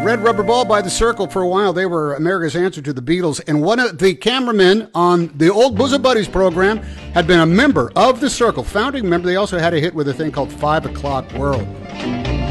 Red Rubber Ball by The Circle. For a while, they were America's answer to the Beatles. And one of the cameramen on the old Bosom Buddies program had been a member of The Circle, founding member. They also had a hit with a thing called 5 O'Clock World.